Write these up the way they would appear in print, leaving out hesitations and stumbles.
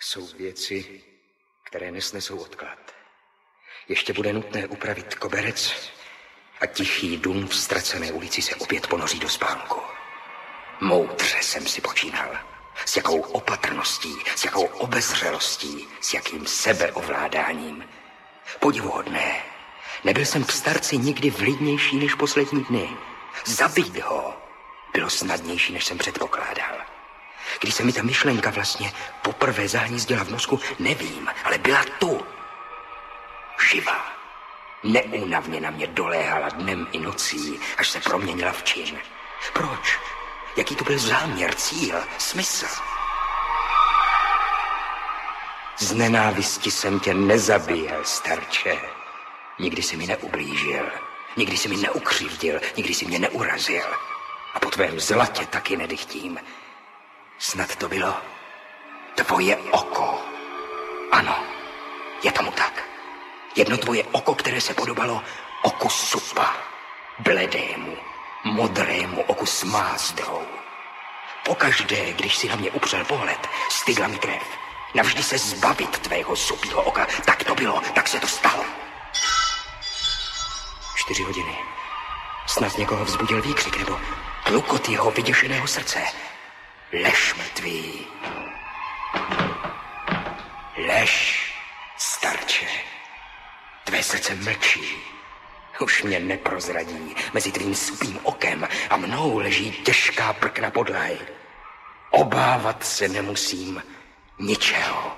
Jsou věci, které nesnesou odklad. Ještě bude nutné upravit koberec a tichý dům v ztracené ulici se opět ponoří do spánku. Moudře jsem si počínal. S jakou opatrností, s jakou obezřelostí, s jakým sebeovládáním. Podivuhodné. Nebyl jsem v starci nikdy vlídnější než poslední dny. Zabít ho bylo snadnější, než jsem předpokládal. Když se mi ta myšlenka vlastně poprvé zahnízdila v mozku, nevím, ale byla tu. Živá. Neúnavně na mě doléhala dnem i nocí, až se proměnila v čin. Proč? Jaký to byl záměr, cíl, smysl? Z nenávisti jsem tě nezabíjel, starče. Nikdy si mi neublížil, nikdy si mi neukřivdil, nikdy si mě neurazil. A po tvém zlatě taky nedychtím. Snad to bylo tvoje oko. Ano, je tomu tak. Jedno tvoje oko, které se podobalo oku supa. Bledému, modrému oku s mázdou. Pokaždé, když si na mě upřel pohled, stygla mi krev. Navždy se zbavit tvého supího oka. Tak to bylo, tak se to stalo. 4 hodiny. Snad někoho vzbudil výkřik nebo klukot jeho vyděšeného srdce. Lež, mrtvý. Lež, starče. Tvé srdce mlčí. Už mě neprozradí. Mezi tvým supým okem a mnou leží těžká prkna podlahy. Obávat se nemusím ničeho.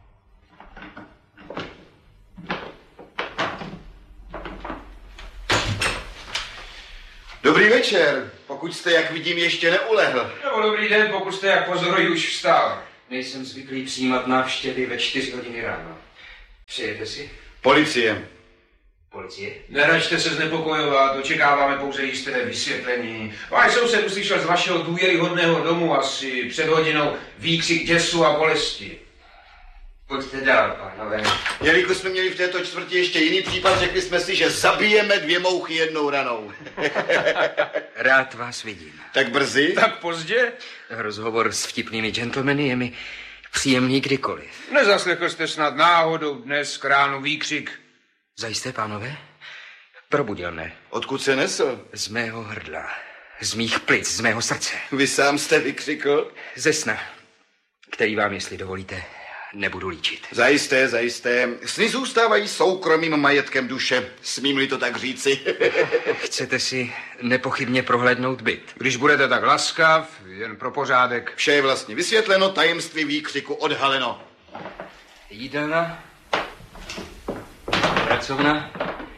Dobrý večer, pokud jste, jak vidím, ještě neulehl. Nebo dobrý den, pokud jste, jak pozoruji, už vstal. Nejsem zvyklý přijímat návštěvy ve 4 hodiny ráno. Přejete si? Policie. Policie? Neračte se znepokojovat, očekáváme pouze jisté vysvětlení. Váš soused uslyšel z vašeho důvěryhodného domu asi před hodinou výkřik děsu a bolesti. Pojďte dál, pánové. Jelikož jsme měli v této čtvrti ještě jiný případ, řekli jsme si, že zabijeme 2 mouchy jednou ranou. Rád vás vidím. Tak brzy? Tak pozdě? Rozhovor s vtipnými gentlemany je mi příjemný kdykoliv. Nezaslechl jste snad náhodou dnes k ránu výkřik? Zajisté, pánové? Probudil mne. Odkud se nesl? Z mého hrdla, z mých plic, z mého srdce. Vy sám jste vykřikl? Ze sna, který vám, jestli dovolíte, nebudu líčit. Zajisté, zajisté. Sny zůstávají soukromým majetkem duše, smím-li to tak říci. Chcete si nepochybně prohlédnout byt? Když budete tak laskav, jen pro pořádek. Vše je vlastně vysvětleno, tajemství výkřiku odhaleno. Jídelna, pracovna,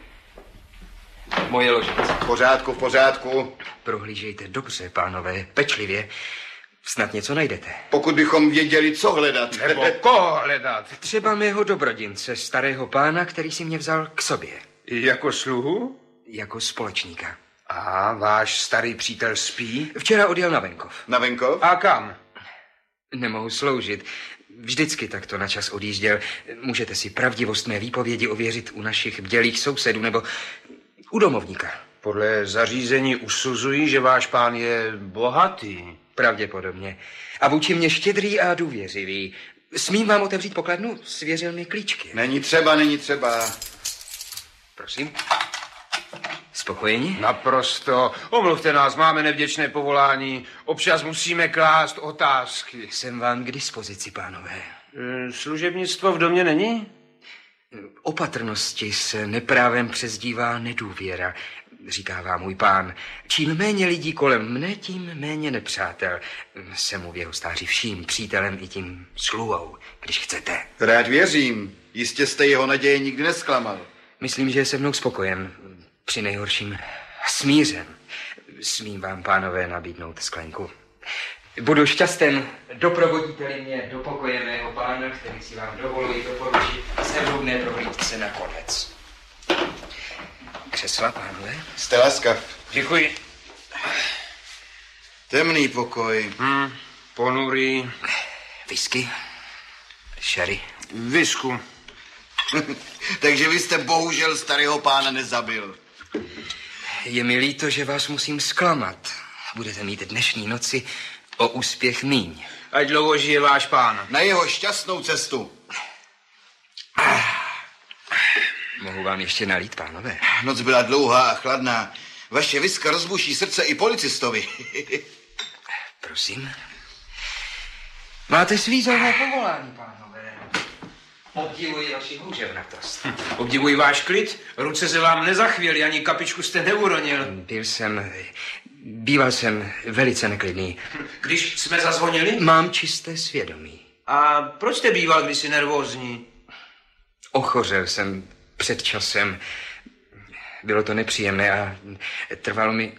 moje ložice. V pořádku, v pořádku. Prohlížejte dobře, pánové, pečlivě. Snad něco najdete. Pokud bychom věděli, co hledat. Nebo koho hledat? Třeba mého dobrodince, starého pána, který si mě vzal k sobě. Jako sluhu? Jako společníka. A váš starý přítel spí? Včera odjel na venkov. Na venkov? A kam? Nemohu sloužit. Vždycky takto na čas odjížděl. Můžete si pravdivost mé výpovědi ověřit u našich bdělých sousedů nebo u domovníka. Podle zařízení usuzují, že váš pán je bohatý. Pravděpodobně. A vůči mě štědrý a důvěřivý. Smím vám otevřít pokladnu? Svěřil mi klíčky. Není třeba, není třeba. Prosím. Spokojeni? Naprosto. Omluvte nás, máme nevděčné povolání. Občas musíme klást otázky. Jsem vám k dispozici, pánové. Služebnictvo v domě není? Opatrnosti se neprávem přezdívá nedůvěra, říkává můj pán. Čím méně lidí kolem mne, tím méně nepřátel. Jsem mu v jeho stáří vším přítelem i tím sluhou, když chcete. Rád věřím. Jistě jste jeho naděje nikdy nesklamal. Myslím, že je se mnou spokojen. Při nejhorším smířen. Smím vám, pánové, nabídnout sklenku. Budu šťasten, doprovodíte-li mě do pokoje mého pána, který si vám dovoluji doporučit zevrubné prohlídce na konec. Křesla, pánové? Jste laskav. Děkuji. Temný pokoj. Ponurý. Whisky? Sherry? Visku. Takže vy jste bohužel starého pána nezabil. Je mi líto, že vás musím zklamat. Budete mít dnešní noci o úspěch míň. ať dlouho žije váš pán. Na jeho šťastnou cestu. Mohu vám ještě nalít, pánové? Noc byla dlouhá a chladná. Vaše viska rozbuší srdce i policistovi. Prosím. Máte svízelné povolání, pánové. Obdivuji vaši houževnatost. Obdivuji váš klid. Ruce se vám nezachvěly, ani kapičku jste neuronil. Býval jsem velice neklidný. Když jsme zazvonili? Mám čisté svědomí. A proč jste býval kdysi nervózní? Ochořel jsem před časem. Bylo to nepříjemné a trvalo mi...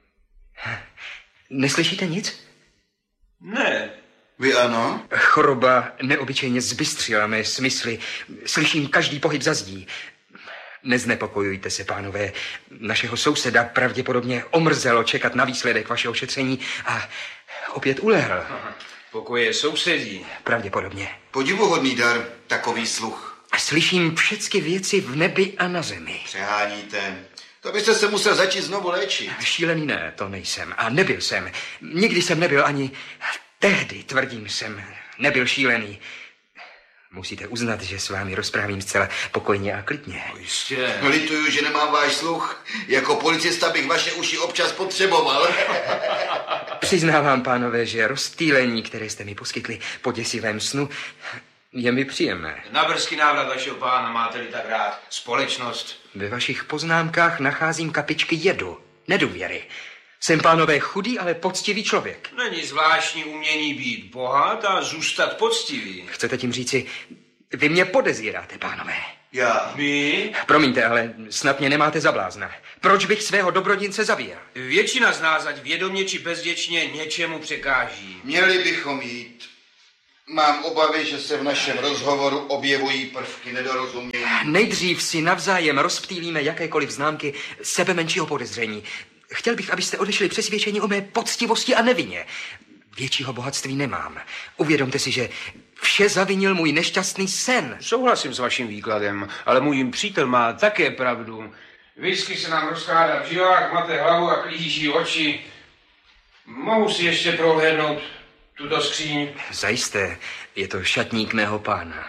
Neslyšíte nic? Ne. Vy ano? Choroba neobyčejně zbystřila mé smysly. Slyším každý pohyb za zdí. Neznepokojujte se, pánové. Našeho souseda pravděpodobně omrzelo čekat na výsledek vašeho šetření a opět ulehl. Pokoje sousedí. Pravděpodobně. Podivuhodný dar, takový sluch. A slyším všechny věci v nebi a na zemi. Přeháníte. To byste se musel začít znovu léčit. Šílený ne, to nejsem. A nebyl jsem. Nikdy jsem nebyl ani... Tehdy, tvrdím, jsem nebyl šílený. Musíte uznat, že s vámi rozprávím zcela pokojně a klidně. Jistě. Lituju, že nemám váš sluch. Jako policista bych vaše uši občas potřeboval. Přiznávám, pánové, že rozptýlení, které jste mi poskytli po děsivém snu, je mi příjemné. Na brzký návrat vašeho pána máte-li tak rád společnost. Ve vašich poznámkách nacházím kapičky jedu, nedůvěry. Jsem, pánové, chudý, ale poctivý člověk. Není zvláštní umění být bohat a zůstat poctivý. Chcete tím říci, vy mě podezíráte, pánové? Já. Vy? Promiňte, ale snad mě nemáte za blázna. Proč bych svého dobrodince zabíjel? Většina z nás, ať vědomě či bezděčně, něčemu překáží. Měli bychom jít. Mám obavy, že se v našem rozhovoru objevují prvky nedorozumění. Nejdřív si navzájem rozptýlíme jakékoliv známky sebe menšího podezření. Chtěl bych, abyste odešli přesvědčení o mé poctivosti a nevině. Většího bohatství nemám. Uvědomte si, že vše zavinil můj nešťastný sen. Souhlasím s vaším výkladem, ale můj přítel má také pravdu. Whisky se nám rozkládá v žilách, mate hlavu a klíží oči. Mohu si ještě prohlédnout tuto skříň? Zajisté, je to šatník mého pána.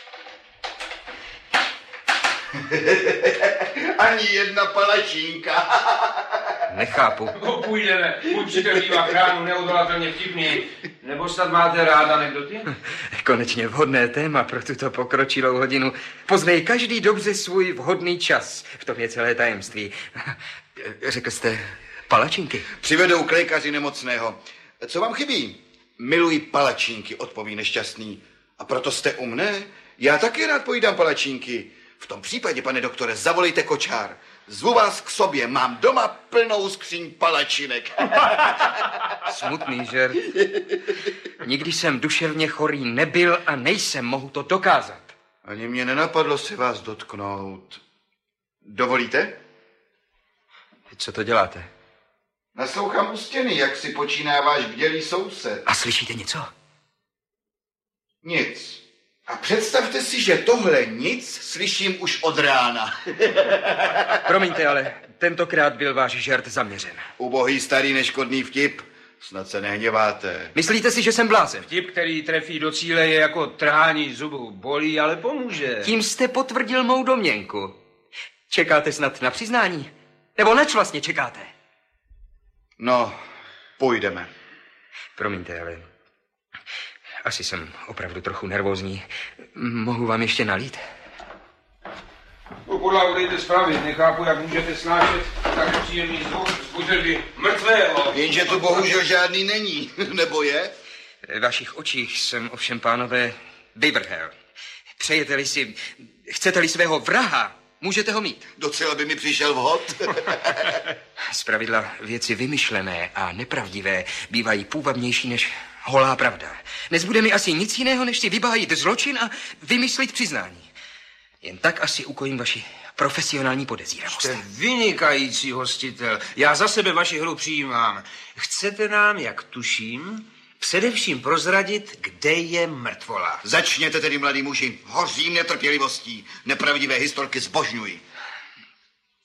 Ani jedna palačínka. Nechápu. Půjdeme. Můj přítel bývá v ránu neodolatelně vtipný. Nebo snad máte rád anekdoty? Konečně vhodné téma pro tuto pokročilou hodinu. Poznej každý dobře svůj vhodný čas. V tom je celé tajemství. Řekl jste palačinky? Přivedou k lékaři nemocného. Co vám chybí? Miluji palačinky, odpoví nešťastný. A proto jste u mne? Já taky rád pojídám palačinky. V tom případě, pane doktore, zavolejte kočár. Zvu vás k sobě, mám doma plnou skříň palačinek. Smutný žert. Nikdy jsem duševně chorý nebyl a nejsem, mohu to dokázat. Ani mě nenapadlo se vás dotknout. Dovolíte? Co to děláte? Naslouchám u stěny, jak si počíná váš bdělý soused. A slyšíte něco? Nic. A představte si, že tohle nic slyším už od rána. Promiňte, ale tentokrát byl váš žert zaměřen. Ubohý starý neškodný vtip. Snad se nehněváte. Myslíte si, že jsem blázen? Vtip, který trefí do cíle, je jako trhání zubů. Bolí, ale pomůže. Tím jste potvrdil mou domněnku. Čekáte snad na přiznání? Nebo nač vlastně čekáte? No, půjdeme. Promiňte, ale asi jsem opravdu trochu nervózní. Mohu vám ještě nalít? Podlahu dejte spravit, nechápu, jak můžete snášet tak příjemný zvuk z butelky mrtvého. Jenže tu bohužel žádný není, nebo je? V vašich očích jsem ovšem, pánové, vyvrhel. Přejete-li si, chcete-li svého vraha, můžete ho mít. Docela by mi přišel vhod. Zpravidla věci vymyšlené a nepravdivé bývají půvabnější než holá pravda. Nezbude mi asi nic jiného, než si vybájit zločin a vymyslit přiznání. Jen tak asi ukojím vaši profesionální podezíravost. Jste vynikající hostitel. Já za sebe vaši hru přijímám. Chcete nám, jak tuším, především prozradit, kde je mrtvola. Začněte tedy, mladý muži. Hořím netrpělivostí. Nepravdivé historky zbožňuji.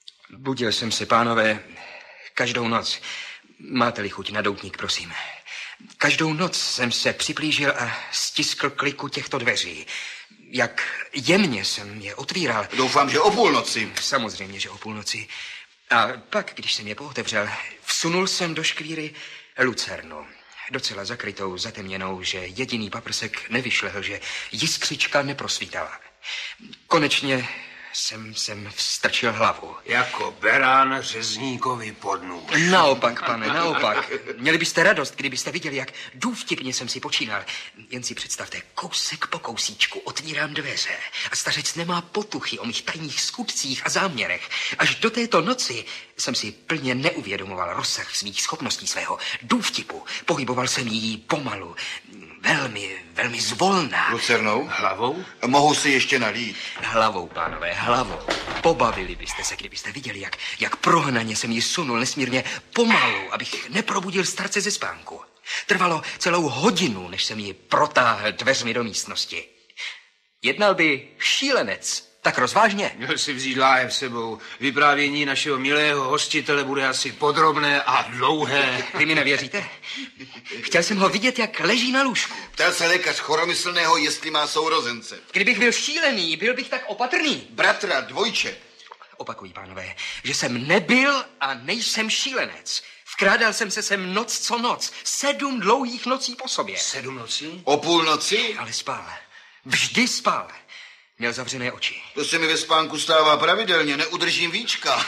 Budil jsem se, pánové, každou noc. Máte-li chuť na doutník, prosím. Každou noc jsem se připlížil a stiskl kliku těchto dveří. Jak jemně jsem je otvíral. Doufám, že o půlnoci. Samozřejmě, že o půlnoci. A pak, když jsem je pootevřel, vsunul jsem do škvíry lucernu. Docela zakrytou, zatemněnou, že jediný paprsek nevyšlehl, že jiskřička neprosvítala. Konečně jsem vstrčil hlavu. Jako berán řezníkovi pod nůž. Naopak, pane, naopak. Měli byste radost, kdybyste viděli, jak důvtipně jsem si počínal. Jen si představte, kousek po kousíčku otvírám dveře a stařec nemá potuchy o mých tajných skutcích a záměrech. Až do této noci jsem si plně neuvědomoval rozsah svých schopností, svého důvtipu. Pohyboval jsem jí pomalu, velmi zvolna. Lucernou? Hlavou? Mohu si ještě nalít. Hlavou, pánové, hlavou. Pobavili byste se, kdybyste viděli, jak prohnaně jsem ji sunul nesmírně pomalu, abych neprobudil starce ze spánku. Trvalo celou hodinu, než jsem ji protáhl dveřmi do místnosti. Jednal by šílenec, tak rozvážně. Měl si vzít láhev sebou. Vyprávění našeho milého hostitele bude asi podrobné a dlouhé. Vy mi nevěříte? Chtěl jsem ho vidět, jak leží na lůžku. Ptal se lékař choromyslného, jestli má sourozence. Kdybych byl šílený, byl bych tak opatrný. Bratra, dvojče. Opakuji, pánové, že jsem nebyl a nejsem šílenec. Vkrádal jsem se sem noc co noc. 7 dlouhých nocí po sobě. 7 nocí? O půlnoci? Ale spal. Vždy spal. Měl zavřené oči. To se mi ve spánku stává pravidelně, neudržím víčka.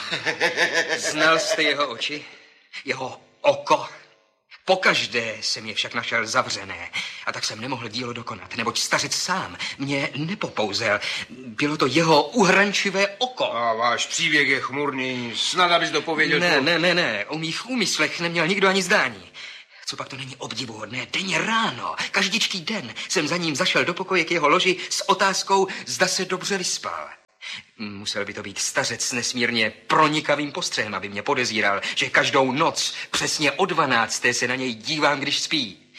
Znal jste jeho oči? Jeho oko? Pokaždé jsem je však našel zavřené a tak jsem nemohl dílo dokonat, neboť stařec sám mě nepopouzel. Bylo to jeho uhrančivé oko. A váš příběh je chmurný, snad abys dopověděl. Ne, o mých úmyslech neměl nikdo ani zdání. Co pak to není obdivuhodné? Denně ráno, každičký den jsem za ním zašel do pokoje k jeho loži s otázkou, zda se dobře vyspal. Musel by to být stařec s nesmírně pronikavým postřehem, aby mě podezíral, že každou noc přesně o 12. se na něj dívám, když spí.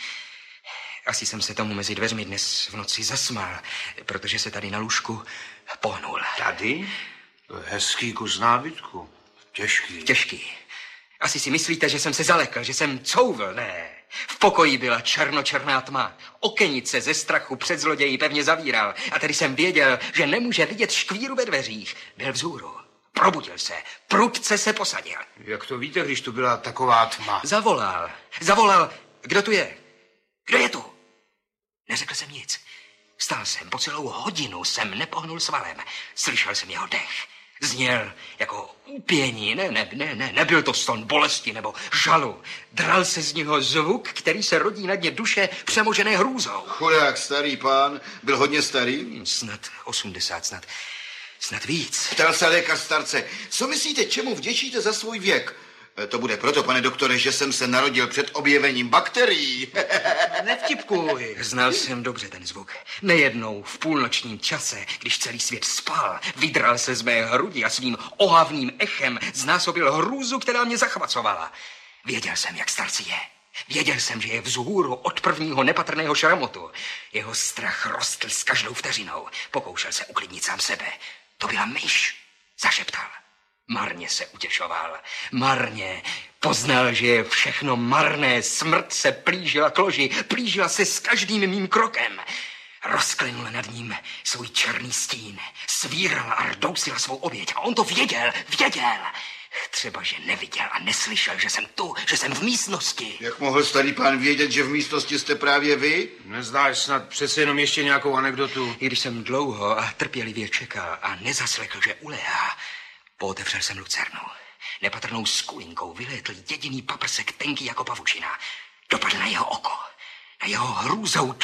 Asi jsem se tomu mezi dveřmi dnes v noci zasmál, protože se tady na lůžku pohnul. Tady? Hezký kus nábytku. Těžký. Asi si myslíte, že jsem se zalekl, že jsem couvl? Ne. V pokoji byla černočerná tma. Okenice ze strachu před zloději pevně zavíral. A tedy jsem věděl, že nemůže vidět škvíru ve dveřích. Byl vzhůru. Probudil se. Prudce se posadil. Jak to víte, když tu byla taková tma? Zavolal. Kdo tu je? Kdo je tu? Neřekl jsem nic. Stál jsem. Po celou hodinu jsem nepohnul svalem. Slyšel jsem jeho dech. Zněl jako úpění. Nebyl to ston bolesti nebo žalu. Dral se z něho zvuk, který se rodí na dně duše přemožené hrůzou. Chudák starý pán, byl hodně starý? Snad 80, snad víc. Ptal se lékař starce, co myslíte, čemu vděčíte za svůj věk? To bude proto, pane doktore, že jsem se narodil před objevením bakterií. Nevtipkuj. Znal jsem dobře ten zvuk. Nejednou v půlnočním čase, když celý svět spal, vydral se z mé hrudi a svým ohavným echem znásobil hrůzu, která mě zachvacovala. Věděl jsem, jak starci je. Věděl jsem, že je vzhůru od prvního nepatrného šramotu. Jeho strach rostl s každou vteřinou. Pokoušel se uklidnit sám sebe. To byla myš, zašeptal. Marně se utěšoval. Marně poznal, že je všechno marné. Smrt se plížila k loži. Plížila se s každým mým krokem. Rozklenula nad ním svůj černý stín. Svírala a rdousila svou oběť. A on to věděl. Třeba, že neviděl a neslyšel, že jsem tu, že jsem v místnosti. Jak mohl starý pán vědět, že v místnosti jste právě vy? Neznáš snad přece jenom ještě nějakou anekdotu? I když jsem dlouho a trpělivě čekal a nezaslechl, že uléhá, pootevřel jsem lucernu. Nepatrnou skulinkou vylétl jediný paprsek tenký jako pavučina. Dopadl na jeho oko. Na jeho hrůzou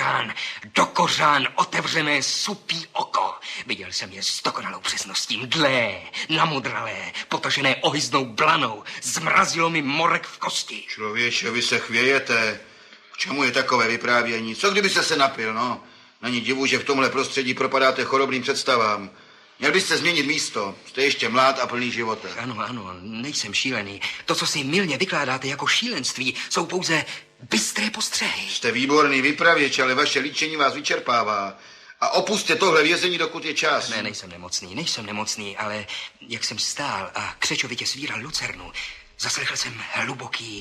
do kořán otevřené supí oko. Viděl jsem je s dokonalou přesností, mdlé, namodralé, potažené ohyznou blanou. Zmrazilo mi morek v kosti. Člověče, vy se chvějete. K čemu je takové vyprávění? Co kdybyste se napil, no? Není divu, že v tomhle prostředí propadáte chorobným představám. Měl byste změnit místo. Jste ještě mlád a plný života. Ano, nejsem šílený. To, co si mylně vykládáte jako šílenství, jsou pouze bystré postřehy. Jste výborný vypravěč, ale vaše líčení vás vyčerpává. A opusťte tohle vězení, dokud je čas. Ne, nejsem nemocný, ale jak jsem stál a křečovitě svíral lucernu, zaslechl jsem hluboký,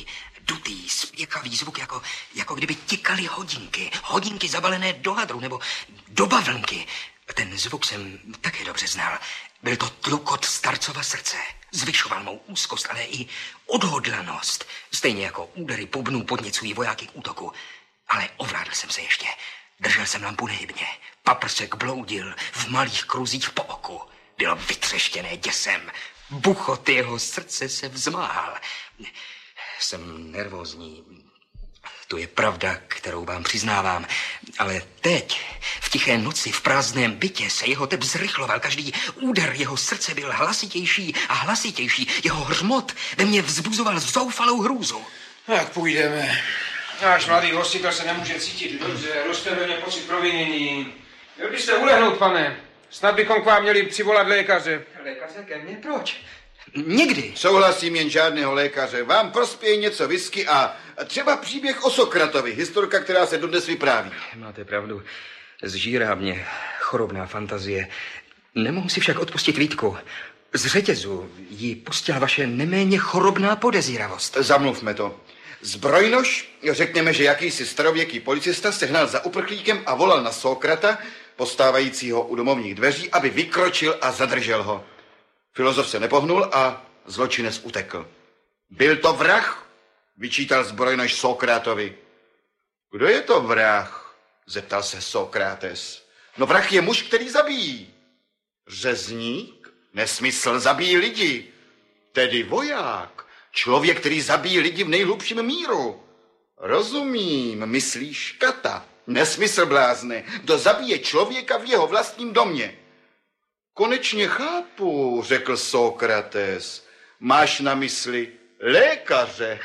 dutý, spěkavý zvuk, jako kdyby tikaly hodinky. Hodinky zabalené do hadru nebo do bavlnky. Ten zvuk jsem také dobře znal. Byl to tlukot starcova srdce. Zvyšoval mou úzkost, ale i odhodlanost. Stejně jako údery bubnů podněcují vojáky k útoku. Ale ovládl jsem se ještě. Držel jsem lampu nehybně. Paprsek bloudil v malých kruzích po oku. Bylo vytřeštěné děsem. Buchot jeho srdce se vzmáhal. Jsem nervózní. To je pravda, kterou vám přiznávám. Ale teď, v tiché noci, v prázdném bytě, se jeho tep zrychloval. Každý úder jeho srdce byl hlasitější a hlasitější. Jeho hřmot ve mně vzbuzoval zoufalou hrůzu. Tak půjdeme. Náš mladý hostitel se nemůže cítit dobře. Roste ve mně pocit provinění. Měl byste ulehnout, pane. Snad bychom k vám měli přivolat lékaře. Lékaře ke mně? Proč? Nikdy. Souhlasím, jen žádného lékaře. Vám prospěje něco whisky a třeba příběh o Sokratovi, historka, která se dodnes vypráví. Máte pravdu. Zžírá mě chorobná fantazie. Nemohu si však odpustit výtku. Z řetězu ji pustila vaše neméně chorobná podezíravost. Zamluvme to. Zbrojnož, řekněme, že jakýsi starověký policista sehnal za uprchlíkem a volal na Sokrata, postávajícího u domovních dveří, aby vykročil a zadržel ho. Filozof se nepohnul a zločinec utekl. Byl to vrah? Vyčítal zbrojnož Sokratovi. Kdo je to vrah? Zeptal se Sokrates. No vrah je muž, který zabíjí. Řezník? Nesmysl, zabíjí lidi. Tedy voják. Člověk, který zabíjí lidi v nejhlubším míru. Rozumím, myslíš kata. Nesmysl, blázne. Kdo zabije člověka v jeho vlastním domě. Konečně chápu, řekl Sokrates. Máš na mysli lékaře.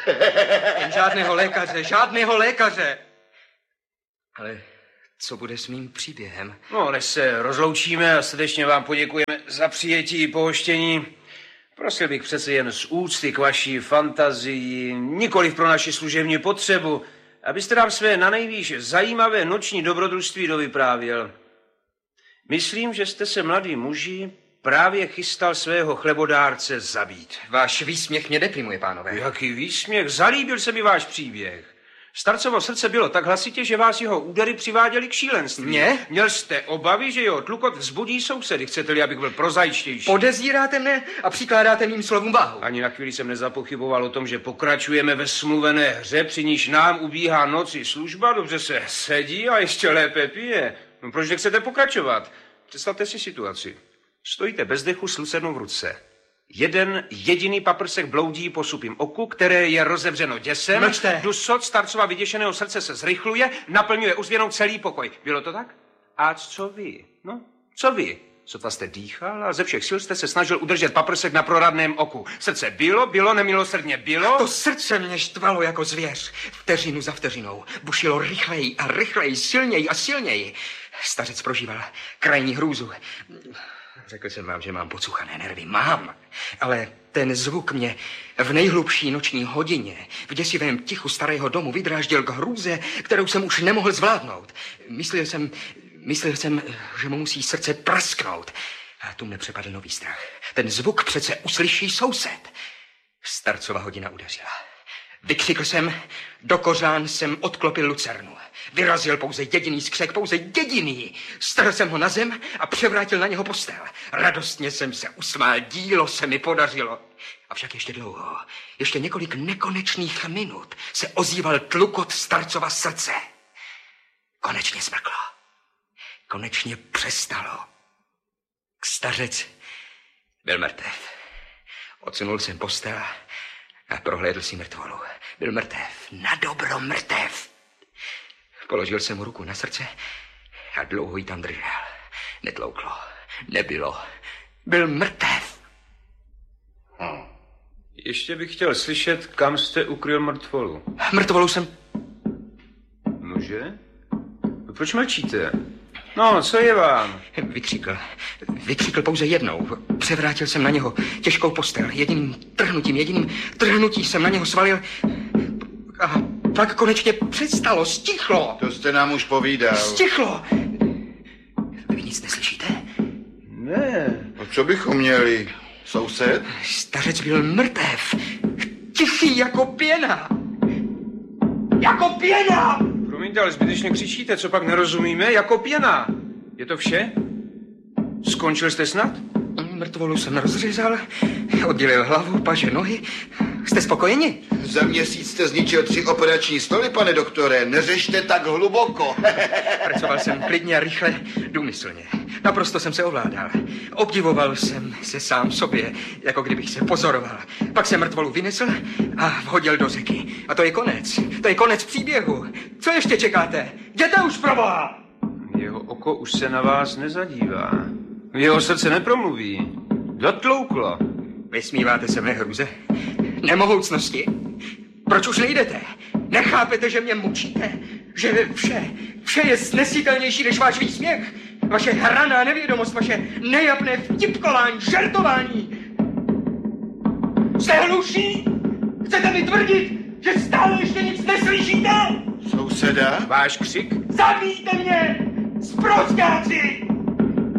Žádného lékaře. Ale co bude s mým příběhem? No, než se rozloučíme a srdečně vám poděkujeme za přijetí i pohoštění, prosil bych přece jen z úcty k vaší fantazii, nikoliv pro naši služební potřebu, abyste nám své nanejvýš zajímavé noční dobrodružství dovyprávěl. Myslím, že jste se, mladý muži, právě chystal svého chlebodárce zabít. Váš výsměch mě deprimuje, pánové. Jaký výsměch? Zalíbil se mi váš příběh. Starcovo srdce bylo tak hlasitě, že vás jeho údery přiváděly k šílenství. Mě? Měl jste obavy, že jeho tlukot vzbudí sousedy. Chcete-li, abych byl prozaičtější? Podezíráte mne a přikládáte mým slovům váhu. Ani na chvíli jsem nezapochyboval o tom, že pokračujeme ve smluvené hře, při níž nám ubíhá noci služba, dobře se sedí a ještě lépe pije. No proč nechcete pokračovat? Představte si situaci. Stojíte bez dechu s lucernou v ruce. Jeden jediný paprsek bloudí po supím oku, které je rozevřeno děsem. Mlčte. Dusot starcova vyděšeného srdce se zrychluje, naplňuje uzvěnou celý pokoj. Bylo to tak? A co vy? No, co vy? Sotva jste dýchal a ze všech sil jste se snažil udržet paprsek na proradném oku. Srdce bylo nemilosrdně bylo. To srdce mě štvalo jako zvěř. Vteřinu za vteřinou. Bušilo rychleji a rychleji, silněji a silněji. Stařec prožíval krajní hrůzu. Řekl jsem vám, že mám pocuchané nervy. Mám. Ale ten zvuk mě v nejhlubší noční hodině v děsivém tichu starého domu vydráždil k hrůze, kterou jsem už nemohl zvládnout. Myslel jsem, že mu musí srdce prasknout. A tu mne přepadl nový strach. Ten zvuk přece uslyší soused. Starcova hodina udeřila. Vykřikl jsem, do kořán jsem odklopil lucernu. Vyrazil pouze jediný skřek, pouze jediný. Strhl jsem ho na zem a převrátil na něho postel. Radostně jsem se usmál, dílo se mi podařilo. Avšak ještě dlouho, ještě několik nekonečných minut se ozýval tlukot starcova srdce. Konečně smrklo. Konečně přestalo. Stařec byl mrtev. Odsunul jsem postel a prohlédl si mrtvolu. Byl mrtev, na dobro mrtev. Položil jsem mu ruku na srdce a dlouho ji tam držel. Netlouklo, nebylo. Byl mrtev. Ještě bych chtěl slyšet, kam jste ukryl mrtvolu. Mrtvolu jsem... Nože? Proč mlčíte? No, co je vám? Vykřikl pouze jednou. Převrátil jsem na něho těžkou postel. Jediným trhnutím jsem na něho svalil a pak konečně přestalo, stichlo. To jste nám už povídal. Stichlo. Vy nic neslyšíte? Ne. A co bychom měli? Soused? Stařec byl mrtev. Tichý jako pěna. Jako pěna! Promiňte, ale zbytečně křičíte, co pak nerozumíme? Jako pěna. Je to vše? Skončil jste snad? Mrtvolu jsem rozřezal, oddělil hlavu, paže, nohy. Jste spokojeni? Za měsíc jste zničil 3 operační stoly, pane doktore. Neřešte tak hluboko. Pracoval jsem klidně a rychle, důmyslně. Naprosto jsem se ovládal. Obdivoval jsem se sám sobě, jako kdybych se pozoroval. Pak jsem mrtvolu vynesl a vhodil do řeky. A to je konec. To je konec příběhu. Co ještě čekáte? Jděte už, proboha! Jeho oko už se na vás nezadívá. Jeho srdce nepromluví. Zatlouklo. Vysmíváte se mé hruze? Nemohoucnosti? Proč už nejdete? Nechápete, že mě mučíte? Že vše je snesitelnější než váš výsměch? Vaše hraná nevědomost, vaše nejapné vtipkování, žertování. Jste hluší? Chcete mi tvrdit, že stále ještě nic neslyšíte? Souseda? Váš křik? Zabijte mě!